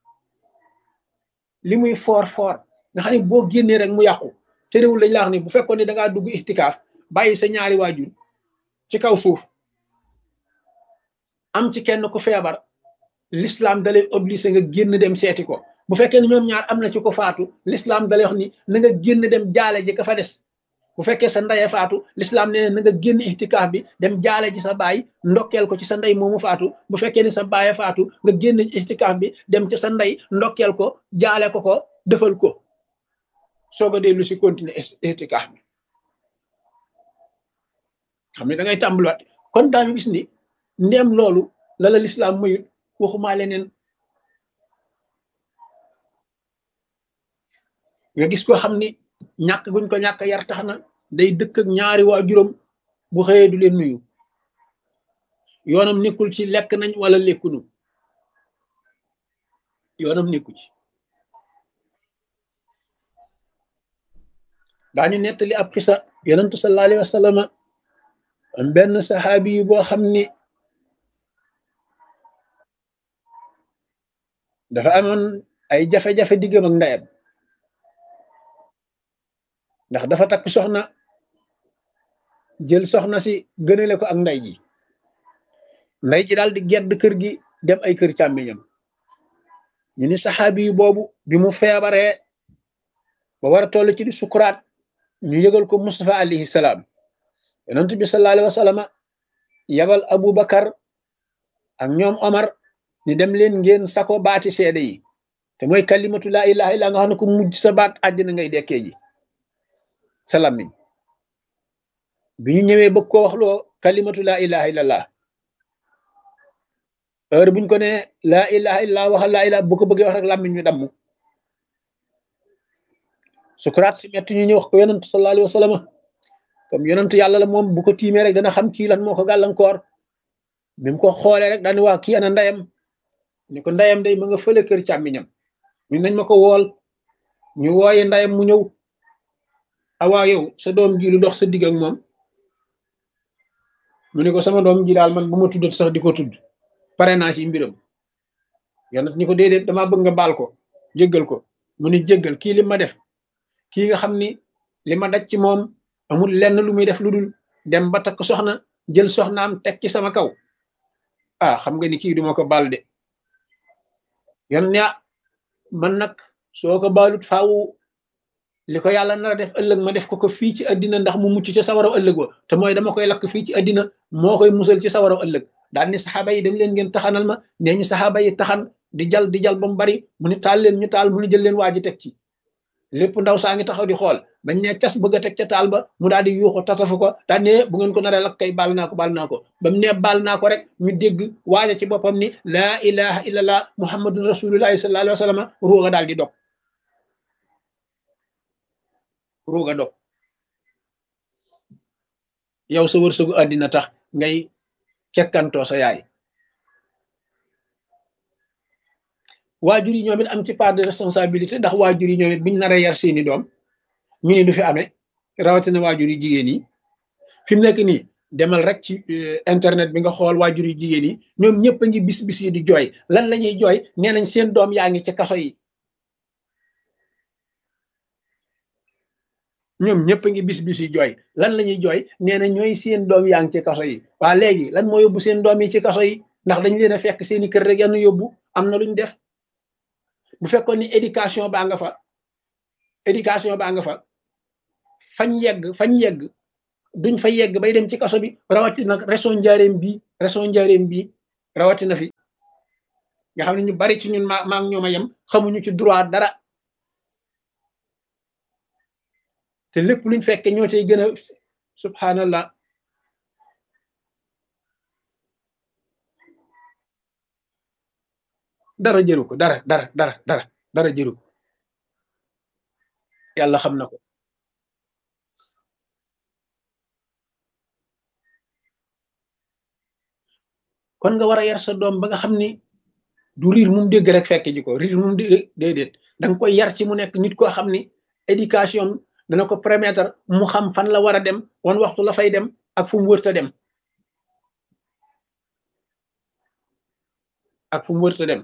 li muy foor foor nga xam ne boo génnee rek mu yàqu te réewul lañ la wax ni bu fekkoon ne da ngaa dugg ixtikaaf bàyyi sa ñaari waajur ci kaw suuf am ci kenn ku feebar l'islam dalay obligé nga génn dem seeti ko bu fekkee ne ñoom ñaar am na ci ko faatu l'islam dalay wax ni na nga génn dem jaale ji ka fa des bu fekkee sa ndeye faatu l'islam nee na nga génn ixtikaaf bi dem jaale ji sa baay ndokkeel ko ci sa ndey moomu faatu bu fekkee ni sa baaye faatu nga génn ixtikaaf bi dem ci sa ndey ndokkeel ko jaale ko ko defal ko soog a dellu si continuer ixtikaaf bi xam ne da ngay tàmbaliwaat kon daañu gis ni ndéem loolu la la l'islam mayut waxumaa leneen nga gis ko xam ni ñàkk guñ ko ñàkk yar tax na day dëkk ak ñaari waajuram bu xëyee du leen nuyu yoonam nekkul ci lekk nañ wala lekkunu yoonam nekku ci. daañu nettali ab xisa yonentu sallallahu alayhi wa sallam am benn saxaabi yu boo xam ni dafa amoon ay jafe-jafe diggam ak ndeyam ndax dafa takk soxna jël soxna si gënale ko ak ndey ji ndey ji daal di gedd kër gi dem ay kër càmmiñam ñu ni saxaabi yu boobu bi mu feebaree ba war a toll ci di sukuraat ñu yëgal ko Mustafa alayhi salaam yonent bi sallallahu alayhi wa sallam yabal Abu Bakar ak ñoom Omar ñu dem leen ngeen sako baati seede yi te mooy kalimatu laa ilaha illa nga xam ne ko mujj sa baat àddina ngay dekkee ji sa làmmiñ bi ñu ñëwee bëgg koo waxloo kalimatu laa ilaha illallah heure buñ ko ne laa ilaha illa waxal laa ilaha bu ko bëggee wax rek làmmiñ ñu damm sukuraat si metti ñu ñëw wax ko yonent sallallahu alayhi wa sallam comme yonent yàlla la moom bu ko tiimee rek dana xam kii lan moo ko gàllankoor bi mu ko xoolee rek daani waa kii ana ndeyam ni ko ndeyam day ma nga fële kër càmmiñam ñu nañ ma ko wool ñu wooye ndeyam mu ñëw awaa yow sa doom ji lu dox sa digg ak moom mu ne ko sama doom ji daal man bu ma tuddat sax di ko tudd pare naa ci mbiram yonent ni ko déedéet damaa bëgg nga baal ko jéggal ko mu ni jéggal kii li ma def kii nga xam ni li ma daj ci moom amul lenn lu muy def lu dul dem ba takk soxna jël soxnaam teg ci sama kaw ah xam nga ni kii duma ko baal de yon ne man nag soo ko baalut faaw li ko yàlla nar a def ëllëg ma def ko ko fii ci àddina ndax mu mucc ci sawaraw ëllëg wa te mooy dama koy lakk fii ci àddina moo koy musal ci sawaraw ëllëg daal ni saxaaba yi dem leen ngeen taxanal ma nee ñu saxaaba yi taxan di jal di jal ba mu bari mu ni taal leen ñu taal mu ni jël leen waa ji teg ci lépp ndaw saa ngi taxaw di xool bañ ne cas bëgg a teg ca taal ba mu daal di yuuxu tatafu ko daal ne bu ngeen ko naree lakk kay baal naa ko baal naa ko ba mu ne baal naa ko rek ñu dégg waaja ci boppam ni laa ilaha illallah muhammadun rasulullahi sallallahu alayhi wa sallam ruuga daal di dog ruuga dog yow sa wërsëgu àddina tax ngay kekkantoo sa yaay waajur yi ñoom it am ci part de responsabilité ndax waajur yi ñoom it buñ naree yar seeni doom ñu ne du fi amee rawatina waajur yi jigéen yi fi mu nekk nii demal rek ci internet bi nga xool waajur yi jigéen yi ñoom ñëpp a ngi bis bis yi di jooy lan la ñuy jooy nee nañ seen doom yaa ngi ci kaso yi ñoom ñëpp a ngi bis bis yi jooy lan la ñuy jooy nee na ñooy seen doom yaa ngi ci kaso yi waa léegi lan moo yóbbu seen doom yi ci kaso yi ndax dañ leen a fekk seeni kër rek yann yóbbu am na luñ def bu fekkoon ni éducation baa nga fa éducation baa nga fa fañ yegg fañ yegg duñ fa yegg bay dem ci kaso bi rawatina nag région Njaaréem bii région Njaaréem bii rawatina fi nga xam ne ñu bari ci ñun maa maa ngi ñoom a yem xamuñu ci droit dara te lépp luñ fekke ñoo cay gën a subhanallah dara jëru ko dara dara dara dara dara jëru ko yàlla xam na ko kon nga war a yar sa doom ba nga xam ni du riir mum dégg rek fekk ji ko riir mum dégg déedéet da nga koy yar ci mu nekk nit koo xam ni éducation dana ko permettre mu xam fan la war a dem wan waxtu la fay dem ak fu mu wërta dem ak fu mu wërta dem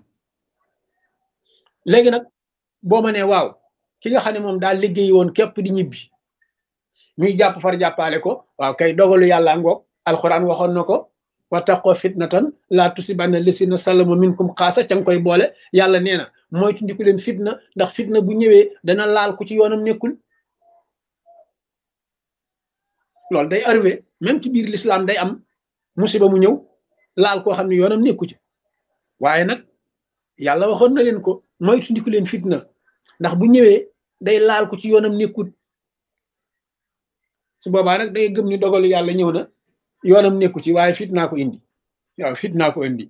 léegi nag boo ma nee waaw ki nga xam ne moom daal liggéey woon képp di ñibbi ñuy jàpp far jàppale ko waaw kay dogalu yàlla ngoog alxuraan waxoon na ko wattaqoo fitnatan laa tusibanna lasina salamu minkum xaasa ca nga koy boole yàlla nee na mooy tundiku leen fitna ndax fitna bu ñëwee dana laal ku ci yoonam nekkul loolu day arrivé même ci biir l'islam day am musiba mu ñëw laal koo xam ne yoonam nekku ci waaye nag yàlla waxoon na leen ko mooy tundiku leen fitna ndax bu ñëwee day laal ko ci yoonam nekkut su boobaa nag day gëm ni dogalu yàlla ñëw na yoonam nekku ci waaye fitnaa ko indi waaw fitnaa ko indi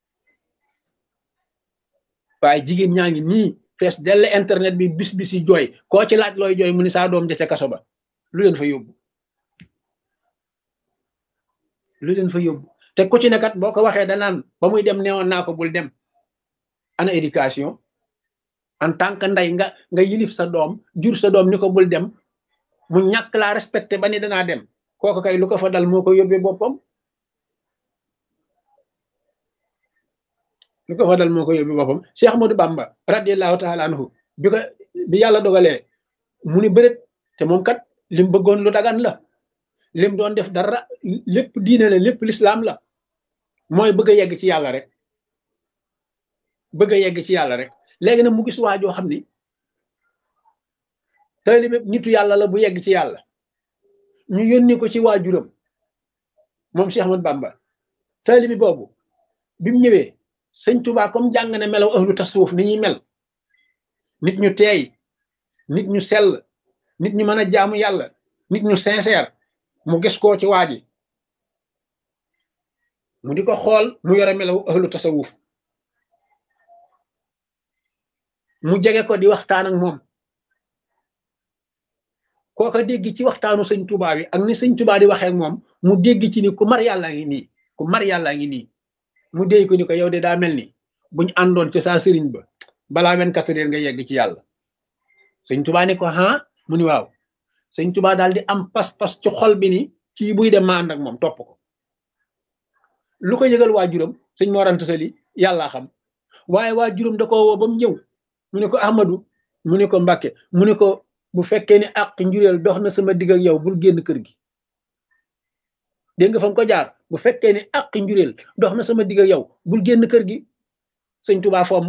waaye jigéen ñaa ngi nii fees dell internet bi bis bis yi jooy koo ci laaj looy jooy mu ni saa doom ja ca kaso ba lu leen fa yóbbu lu leen fa yóbbu te ku ci ne kat boo ko waxee danaan ba muy dem newoon naa ko bul dem. Ana éducation en tant que ndey nga nga yilif sa doom jur sa doom ni ko bul dem mu ñàkk laa respecté ba ni danaa dem kooku kay lu ko fa dal moo ko yóbbee boppam lu ko fa dal moo ko yóbbee boppam Cheikh Ahmadou Bamba radiallahu taala anhu bi ko bi yàlla dogalee mu ni bërét te moom kat lim bëggoon lu dagan la lim doon def dara lépp diine la lépp lislaam la mooy bëgg a yegg ci yàlla rek bëgg a yegg ci yàlla rek léegi nag mu gis waa joo xam ni taalibe nitu yàlla la bu yegg ci yàlla ñu yónni ko ci waajuram moom Cheikh Ahmadou Bamba taalibe boobu bi mu ñëwee sëñ Tuubaa comme jàng ne melaw ahlu tasawuf ni ñuy mel nit ñu teey nit ñu sell nit ñu mën a jaamu yàlla nit ñu sincère mu gis koo ci waa ji mu di ko xool mu yore melaw ahlu tasawuf mu jege ko di waxtaan ak moom kooka dégg ci waxtaanu sëñ Tuubaa bi ak ni sëñ Tuubaa di waxee ak moom mu dégg ci ni ku mar yàlla ngi nii ku mar yàlla ngi nii mu dégg ko ni ko yow de daa mel ni buñ àndoon ci saa sëriñ ba balaa vingt-quatre heures nga yegg ci yàlla sëñ Tuubaa ni ko ah mu ni waaw sëñ Tuubaa daal di am pas-pas ci xol bi ni kii buy dem ma ànd ak moom topp ko lu ko yëgal waajuram sëñ Mor Anta Sali yàllaa xam waaye waajuram da ko woo ba mu ñëw mu ne ko Ahmadou mu ne ko Mbàkke mu ne ko bu fekkee ni àq njureel dox na sama digg ak yow bul génn kër gi dégg nga fa mu ko jaar bu fekkee ni àq njureel dox na sama digg ak yow bul génn kër gi sëñ Tuubaa fomm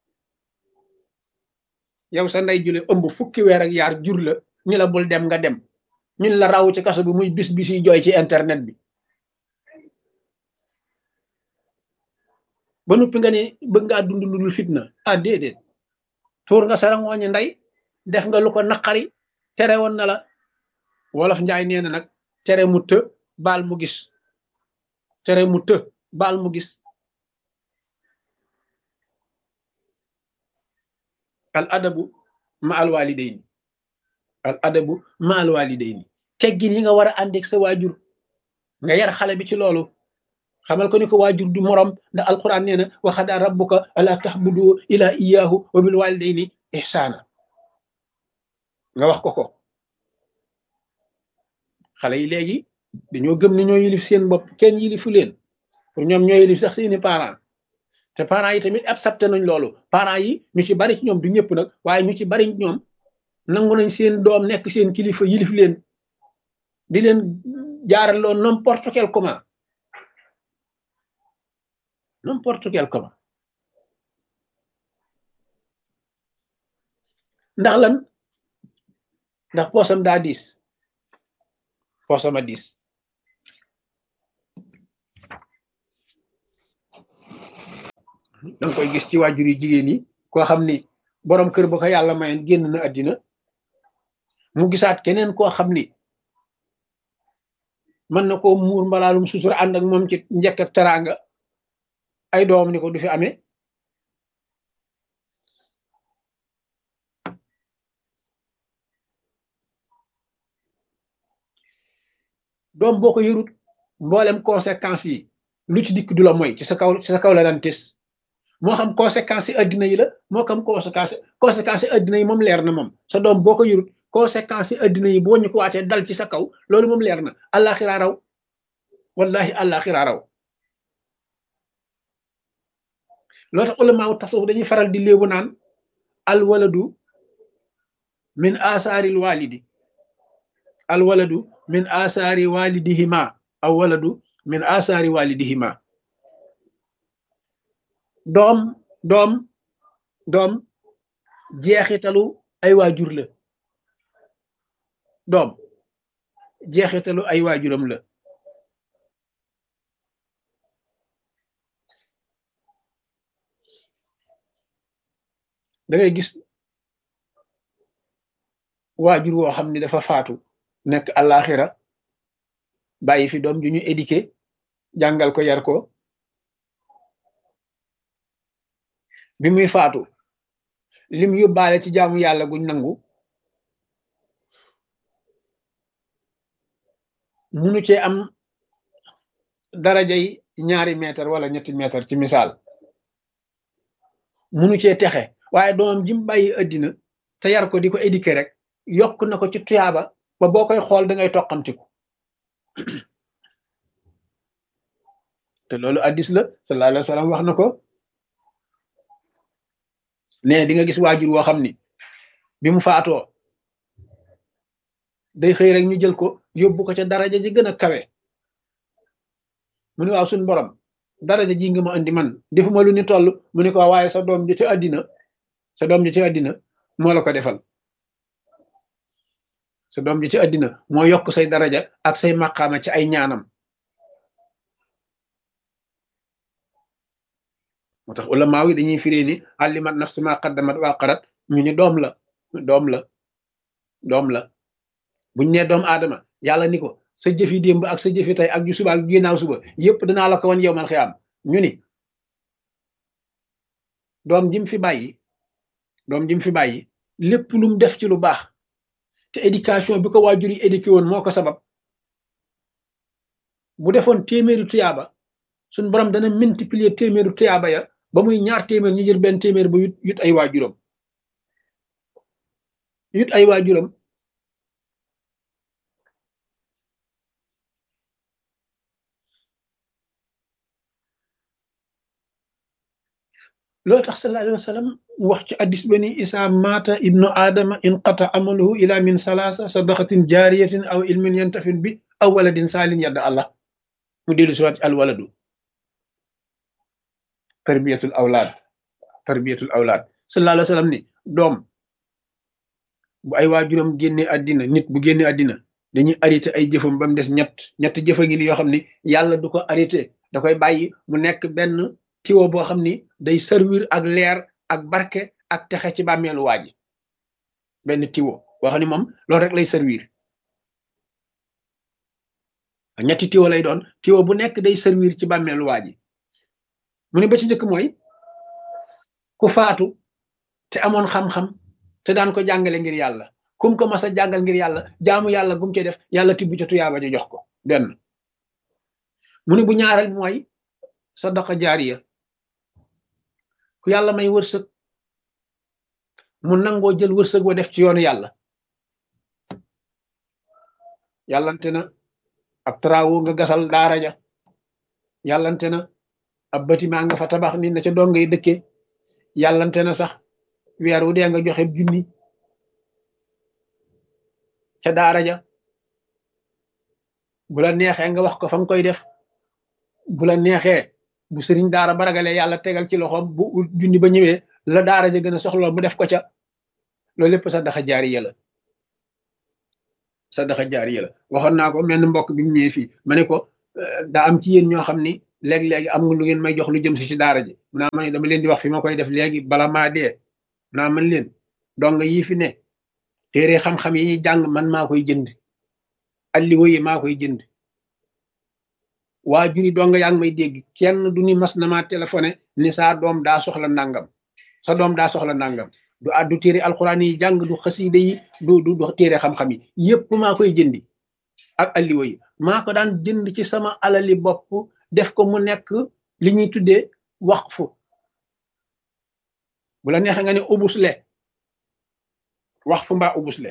yow sa ndey jule ëmb fukki weer ak yaar jur la ni la bul dem nga dem ñun la raw ci kaso bi muy bis bis yi jooy ci internet bi ba noppi nga ni bëgg ngaa dund lu dul fitna ah déedéet tuur nga sarangooñi ndey def nga lu ko naqari tere woon na la wolof njaay nee na nag tere mu të baal mu gis tere mu të baal mu gis al adabu ma al walidayni al adabu ma al walidayni teggin yi nga war a àndeeg sa waajur nga yar xale bi ci loolu xamal ko ni ko waajur du morom ndax alquran nee na wa qadaa rabbuka alla ta'budu ila iyyahu wa bil walidayni ihsana nga wax ko ko xale yi léegi dañoo gëm ni ñoo yilif seen bopp kenn yilifu leen pour ñoom ñoo yilif sax seeni parents te parents yi tamit accepté nañ loolu parents yi ñu ci bari ci ñoom du ñëpp nag waaye ñu ci bari ñoom nangu nañ seen doom nekk seen kilifa yilif leen di leen jaaral loo n'importe quel comment n'importe quel comment ndax lan ndax poosam daa diis poosam a diis danga koy gis ci waajur yi jigéen yi koo xam ni boroom kër ba ko yàlla mayoon génn na àddina mu gisaat keneen koo xam ni mën na koo muur mbalaalum sutura ànd ak moom ci njëkk ak teraanga ay doom ni ko du fi amee doom boo ko yërut mboolem conséquences yi lu ci dikk du la mooy ci sa kaw ci sa kaw la daan tes moo xam conséquences yi addina yi la moo xam conséquences conséquences yi addina yi moom leer na moom sa doom boo ko yërut conséquences yi addina yi boo ñu ko waatee dal ci sa kaw loolu moom leer na àllaaxira raw wallahi àllaaxira raw loo tax ulamaaw tasawuf dañuy faral di léebu naan al waladu min asaaril walidi al waladu min asaari walidihima aw waladu min asaari walidihima doom doom doom jeexitalu ay waajur la doom jeexitalu ay waajuram la da ngay gis waajur woo xam ni dafa faatu nekk àllaaxira bàyyi fi doom ju ñu éduqué jàngal ko yar ko bi muy faatu lim yóbbaale ci jaamu yàlla guñ nangu munu cee am darajay ñaari mètre wala ñetti mètre ci misaal munu cee texe waaye doomam ji mu bàyyi addina te yar ko di ko éduquer rek yokk na ko ci tuyaaba ba boo koy xool da ngay toqamtiku te loolu addis la sallallahu alayhi wa sallam wax na ko ne di nga gis waajur woo xam ni bi mu faatoo day xëy rek ñu jël ko yóbbu ko ca daraja ji gën a kawe mu ne waaw suñu borom daraja ji nga ma andi man defuma lu ni toll mu ne ko waaye sa doom ji ci àddina sa doom ji ci àddina moo la ko defal sa doom ji ci àddina moo yokk say daraja ak say maqaama ci ay ñaanam moo tax ulama yi dañuy firee ni allimat nafsu ma qaddamat wa qarat ñu ni doom la doom la doom la buñ nee doom aadama yàlla ni ko sa jëfi démb ak sa jëfi tey ak ju suba ak ginnaaw suba yépp danaa la ko wan yow man xiyaam ñu ni doom jim fi bàyyi doom jim fi bàyyi lépp lu mu def ci lu baax te éducation bi ko waajur yi éduqué woon moo ko sabab bu defoon téeméeri tuyaaba suñ borom dana multiplier téeméeri tuyaaba ya ba muy ñaar téeméer ñu jël benn téeméer ba yut yut ay waajuram yut ay waajuram loolu tax sallallahu alayhi wa sallam wax ci addis ba ni isa mata ibnu adama inqata amaluhu ila min salasa sadaqatin jariyatin aw ilmin yantafin bi aw waladin saalin yadda allah mu dellu si waat al waladu tarbiyatul awlaad tarbiyatul awlaad sallallahu alayhi wa sallam ni doom bu ay waajuram génne àddina nit bu génne àddina dañuy arrêté ay jëfam ba mu des ñett ñett jëfa ngi ni yoo xam ni yàlla du ko arrêté da koy bàyyi mu nekk benn tiwo boo xam ni day servir ak leer ak barke ak texe ci bàmmeelu waa ji benn tiwo boo xam ni moom loolu rek lay servir ñetti tiwo lay doon tiwo bu nekk day servir ci bàmmeelu waa ji mu ne ba ci njëkk mooy ku faatu te amoon xam-xam te daan ko jàngale ngir yàlla kum ko mas a jàngal ngir yàlla jaamu yàlla gum ci def yàlla tibb ca tuyaaba ja jox ko benn mu ne bu ñaareel mooy sadaqa jaariya ku yàlla may wërsëg mu nangoo jël wërsëg wa def ci yoonu yàlla yàllante na ab travaux nga gasal daara ja yàllante na ab bâtiment nga fa tabax nit na ca dong ngay dëkkee yàllante na sax weer wu dee nga joxe junni ca daara ja bu la neexee nga wax ko fa nga koy def bu la neexee bu sëriñ daara ba ragalee yàlla tegal ci loxoom bu junni ba ñëwee la daara ja gën a soxla mu def ko ca loolu lépp sadaxa jaariya la sadaxa jaariya la waxoon naa ko menn mbokk bi mu ñëwee fii ma ne ko daa am ci yéen ñoo xam ni léegi-léegi am nga lu ngeen may jox lu jëm si ci daara ji mu naa ma ne dama leen di wax fi ma koy def léegi bala maa dee mu naa man leen dong yii fi ne téere xam-xam yi ñuy jàng man maa koy jënd alliwo yi maa koy jënd waa juri dong yaa ngi may dégg kenn du ni mas na maa téléphoné ni saa doom daa soxla nangam sa doom daa soxla nangam du addu téere alxuraan yi jàng du xasiide yi du du du téere xam-xam yi yépp maa koy jëndi ak alliwo yi maa ko daan jënd ci sama alali bopp def ko mu nekk li ñuy tuddee waqfu bu la neexee nga ne ubusle waqfu mbaa ubusle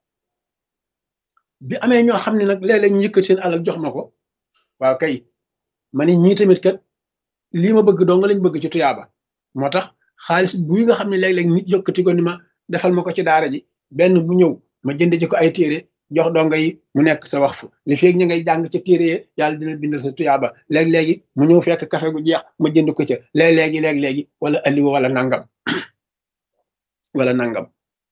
bi amee ñoo xam ne nag léeg-léeg ñu yëkkat seen alal jox ma ko waaw kay ma ne ñii tamit kat lii ma bëgg doo nga lañ bëgg ci tuyaaba moo tax xaalis buy nga xam ne léeg-léeg nit yëkkati ko ni ma defal ma ko ci daara ji benn bu ñëw ma jënd ci ko ay téere jox donga yi mu nekk sa wax fu li feeg ñu ngay jàng ca téere yi yàlla dina bindal sa tuyaaba léeg-léegi mu ñëw fekk café gu jeex ma jënd ko ca léeg-léegi léeg-léegi wala alliwa wala nangam wala nangam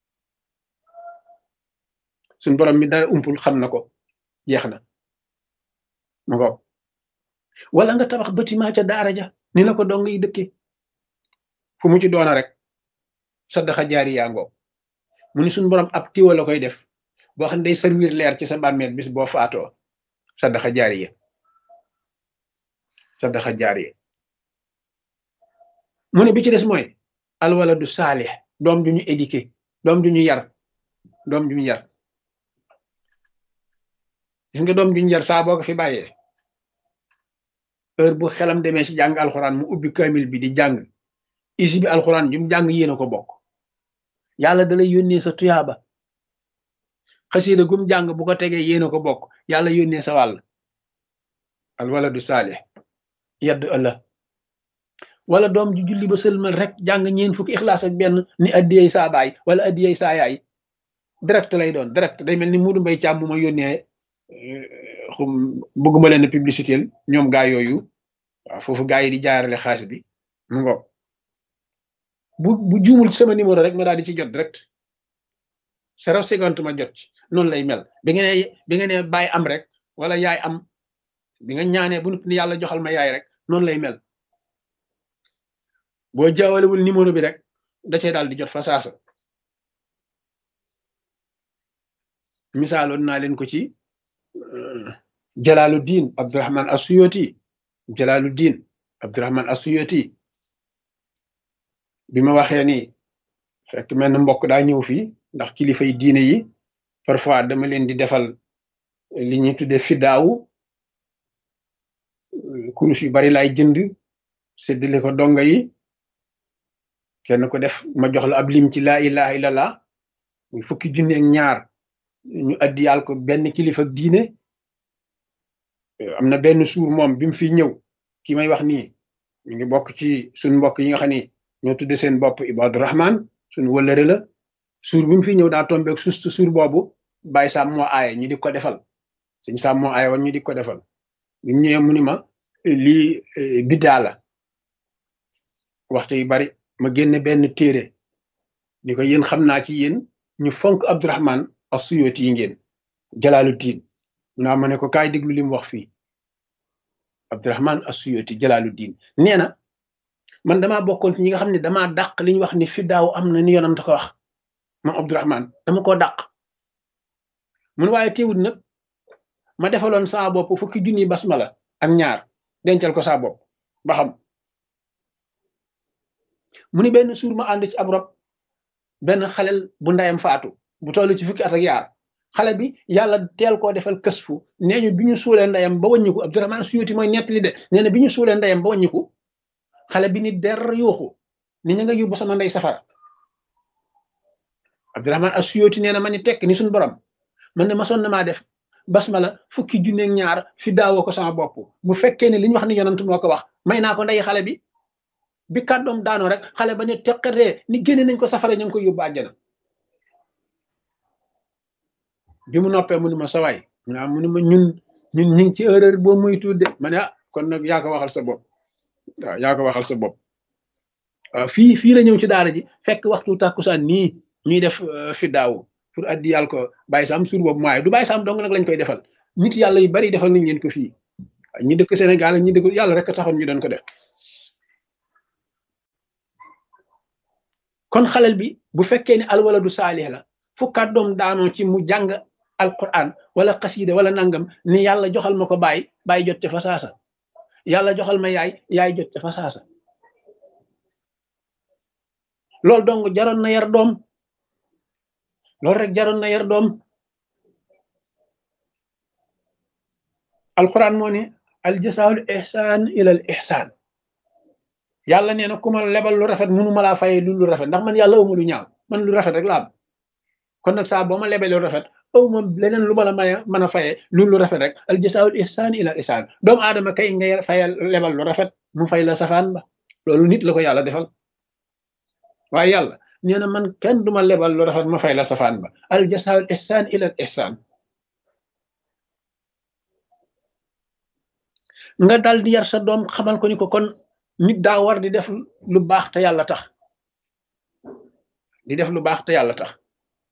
suñ borom mi dara umpul xam na ko jeex na ma ko wala nga tabax bâtiment ca daara ja ni la ko dong yi dëkke fu mu ci doona rek sadaxa jaari yaa ngoo mu ni suñ borom ab tiwa la koy def boo xam ne day servir leer ci sa bàmmeel bis boo faatoo sadaxa jaariya sadaxa jaariya mu ne bi ci des mooy alwaladu saalih doom ju ñu éduqué doom ju ñu yar doom ju ñu yar gis nga doom ju ñu yar saa boo ko fi bàyyee heure bu xelam demee ci jàng alxuraan mu ubbi kamil bi di jàng isi bi alxuraan jum jàng yéen a ko bokk yàlla da lay yónnee sa tuyaaba xasida gum jàng bu ko tegee yéen a ko bokk yàlla yónnee sa wàll al waladu saalih yedd ëlla wala doom ji julli ba sëlmal rek jàng ñeen fukki ixlaas ak benn ni addiyey saa baay wala addiyey saa yaay direct lay doon direct day mel ni Muudu Mbay Càmm mu ma yónnee xum bëgguma leen publicité ñoom gaa yooyu waaw foofu gaa yi di jaarale xaalis bi mu ngo bu bu juumul ci sama numéro rek ma daal di ci jot direct zéro seconde ma jot ci noonu lay mel bi nga ne bi nga ne baay am rek wala yaay am bi nga ñaanee bu ni yàlla joxal ma yaay rek noonu lay mel boo jaawalewul numéro bi rek da cee daal di jot fa saasa misaaloon naa leen ko ci Jalaaluddin Abdurahman As-Suyuti Jalaaluddin Abdurahman As-Suyuti bi ma waxee ni fekk mel na mbokk daa ñëw fii ndax kilifa yi diine yi parfois dama leen di defal li ñuy tuddee fiddaawu kurus yu bari laay jënd séddale ko donga yi kenn ko def ma jox la ab lim ci laa ilaha illallah muy fukki junne ak ñaar ñu addiyal ko benn kilifa ak diine am na benn suur moom bi mu fi ñëw ki may wax nii ñu ngi bokk ci suñ mbokk yi nga xam ni ñoo tudde seen bopp Ibadu Rahman suñ wëllëre la suur bi mu fi ñëw daa tombeeg sustu suur boobu Baye Sam moo aaye ñu di ko defal suñ Sam moo aaye woon ñu di ko defal bi mu ñëwee mu ni ma lii biddaa la waxtu yu bari ma génne benn téere ni ko yéen xam naa ci yéen ñu fonk Abdurahman As-Suyuti yi ngeen Jalaaluddin naa ma ne ko kaay déglu li mu wax fii Abdurahman As-Suyuti Jalaaluddin nee na man damaa bokkoon ci ñi nga xam ne damaa dàq li ñu wax ni fiddaaw am na ni yonent ko wax moom Abdurahman dama koo dàq mun waaye teewul nag ma defaloon saa bopp fukki junni basmala ak ñaar dencal ko saa bopp ba xam mu ni benn suur ma ànd ci ab rob benn xalel bu ndayam faatu bu toll ci fukki at ak yaar xale bi yàlla teel koo defal kësfu nee ñu bi ñu suulee ndeyam ba wàññiku Abdurahman Suyuti mooy nettali de nee na bi ñu suulee ndeyam ba wàññiku xale bi ni der yuuxu ni ñu nga yóbbu sama ndey safara Abdurahman As-Suyuti nee na ma ni tekk ni suñu borom man ne masoon na maa def basmala fukki junne ak ñaar fi daawoo ko sama bopp bu fekkee ne li ñu wax ni yonent moo ko wax may naa ko ndey xale bi bi kàddoom daanoo rek xale ba ne teqatee ni génne nañ ko safara ñu ngi koy yóbbu àjjana bi mu noppee mu ni ma sawaay mu ni ma ñun ñun ñu ngi ci erreur boo muy tudde ma ne ah kon nag yaa ko waxal sa bopp waaw yaa ko waxal sa bopp waaw fii fii la ñëw ci daara ji fekk waxtu tàkkusaan nii ñuy def fi daaw pour addi yàlla ko Baye Sam suur boobu maaye du Baye Sam dong nag lañ koy defal nit yàlla yu bari defal nañ leen ko fii ñi dëkk Sénégal ñi dëkk yàlla rek taxoon ñu doon ko def kon xalel bi bu fekkee ne alwaladu saalih la fu kàddoom daanoo ci mu jàng alquran wala xasida wala nangam ni yàlla joxal ma ko baay baay jot ca fa saasa yàlla joxal ma yaay yaay jot ca fa saasa loolu dong jaroon na yar doom loolu rek jaroon na yar doom alquran moo ne al jasaa'ul ihsaan ilal ihsaan yàlla nee na ku ma lebal lu rafet mënu ma laa fayee lu lu rafet ndax man yàlla awma lu ñaaw man lu rafet rek la am kon nag saa boo ma lebee lu rafet aw ma leneen lu ma la maya mën a fayee lu lu rafet rek al jasaa'ul ihsaan ilal ihsaan doomu aadama kay ngay fayal lebal lu rafet mu fay la safaan ba loolu nit la ko yàlla defal waaye yàlla nee na man kenn duma lebal lu rafet ma fay la safaan ba al jasaa'ul ihsaan ilal ihsaan nga dal di yar sa doom xamal ko ni ko kon nit daa war di def lu baax te yàlla tax di def lu baax te yàlla tax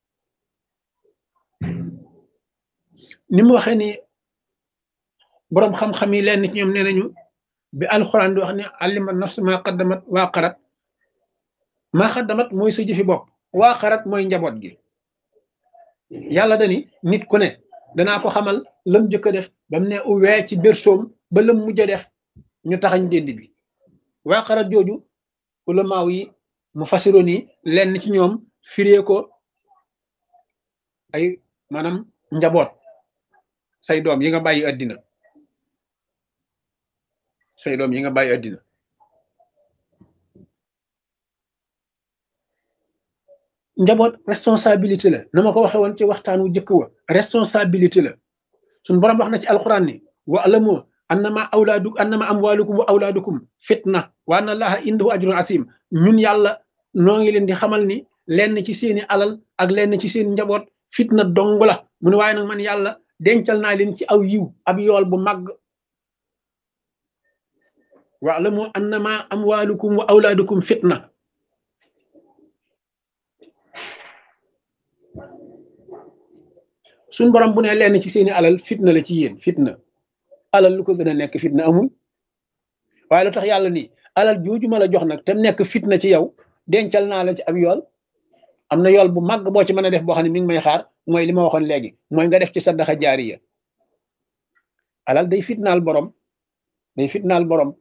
ni mu waxee ni boroom xam-xam yi leen nit ñoom nee nañu bi alxuraan di wax ne alima nafs maa qaddamat waa qarat maa qaddamat mooy sa jëfi bopp waa qarat mooy njaboot gi yàlla dani nit ku ne danaa ko xamal lam jëkk a def ba mu ne uwee ci bersoom ba lam mujj a def ñu taxañ dénd bi waa qarat jooju ulamaaw yi mu fasiroon yi lenn ci ñoom firee ko ay maanaam njaboot say doom yi nga bàyyi àddina say doom yi nga bàyyi àddina njaboot responsabilité la na ma ko waxe woon ci waxtaan wu jëkk wa responsabilité la suñ borom wax na ci alquran ni wa alamu annama awlaadu annama amwalukum wa awlaadukum fitna wa anna allaha indahu ajrun asim ñun yàlla noo ngi leen di xamal ni lenn ci seeni alal ak lenn ci seen njaboot fitna dong la mu ne waaye nag man yàlla dencal naa leen ci aw yiw ab yool bu màgg wa alamu annama amwalukum wa awlaadukum fitna suñ borom bu ne lenn ci seeni alal fitna la ci yéen fitna alal lu ko gën a nekk fitna amul waaye lu tax yàlla ni alal jooju ma la jox nag te nekk fitna ci yow dencal naa la ci ab yool am na yool bu màgg boo ci mën a def boo xam ne mi ngi may xaar mooy li ma waxoon léegi mooy nga def ci saddaxa jaariya alal day fitnaal borom day fitnaal borom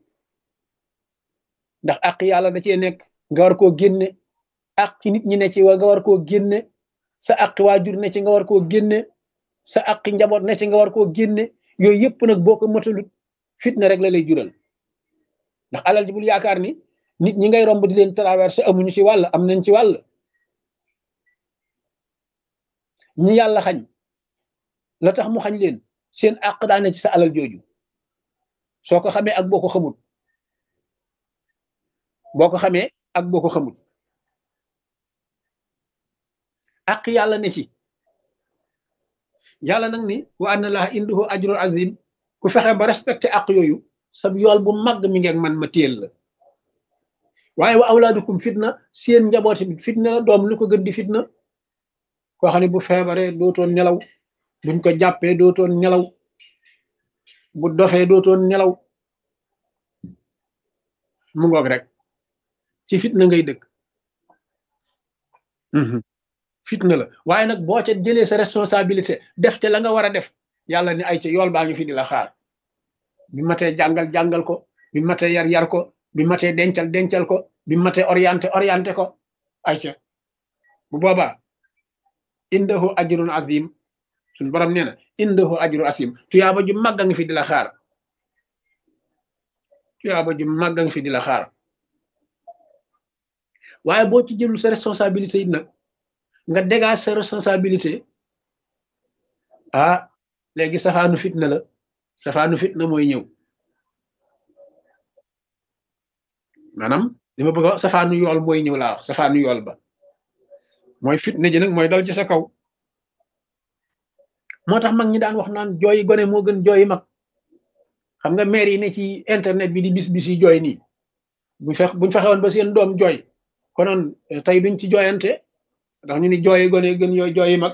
ndax àq yàlla da cee nekk nga war koo génne àq ci nit ñi ne ci wa nga war koo génne sa àq waajur ne ci nga war koo génne sa àq njaboot ne ci nga war koo génne yooyu yëpp nag boo ko matalut fitna rek la lay jural ndax alal ji bul yaakaar ni nit ñi ngay romb di leen traversé amuñu ci wàll am nañ ci wàll ñi yàlla xañ la tax mu xañ leen seen àq daane ci sa alal jooju soo ko xamee ak boo ko xamut boo ko xamee ak boo ko xamut àq yàlla ne ci yàlla nag ni wa anna laaha indahu ajrun azim ku fexe ba respecté àq yooyu sab yool bu mag mi ngeen man ma téel la waaye wa awlaadukum fitna seen njaboot bi fitna la doom lu ko gën di fitna koo xam ne bu feebaree dootoon nelaw buñ ko jàppee dootoon nelaw bu dofee dootoon nelaw mu ngoog rek ci fitna ngay dëkk fitna la waaye nag boo ca jëlee sa responsabilité def te la nga war a def yàlla ni ay ca yool baa ngi fi di la xaar bi matee jàngal jàngal ko bi matee yar yar ko bi matee dencal dencal ko bi matee orienté orienté ko ay ca bu boobaa indahu ajrun azim suñ borom nee na indahu ajrun asim tuyaaba ju màgg a ngi fi di la xaar tuyaaba ju màgg a ngi fi di la xaar waaye boo ci jëlul sa responsabilité it nag nga dégage sa responsabilité ah léegi safaanu fitna la safaanu fitna mooy ñëw maanaam li ma bëgg a wax safaanu yool mooy ñëw laa wax safaanu yool ba mooy fitna ji nag mooy dal ci sa kaw moo tax mag ñi daan wax naan jooyi gone moo gën jooyi mag xam nga maire yi ne ci internet bi di bis bis yi jooy nii buñ fex buñ fexewoon ba seen doom jooy konoon tey duñ ci jooyante ndax ñu ni jooyi gone gën yooyu jooyi mag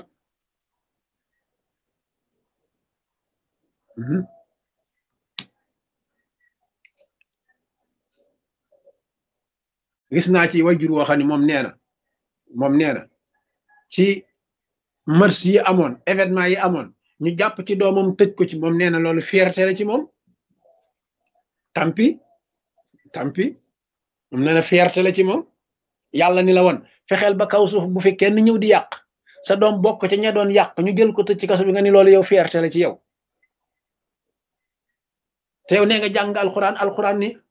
gis naa ci wajur woo xam ne moom nee na moom nee na ci mars yi amoon événement yi amoon ñu jàpp ci doomam tëj ko ci moom nee na loolu fierté la ci moom tampi tampi moom nee na fierté la ci moom yàlla ni la woon fexeel ba kaw suuf bu fi kenn ñëw di yàq sa doom bokk ca ña doon yàq ñu jël ko tëj ci kaso bi nga ni loolu yow fierté la ci yow te yow nee nga jàng alxuraan alxuraan ni